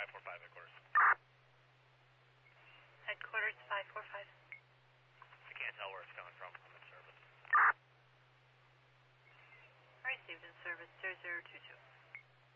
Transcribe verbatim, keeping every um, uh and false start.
five four five headquarters. Headquarters five four five. I can't tell where it's coming from. I'm in service. Received in service zero zero two two.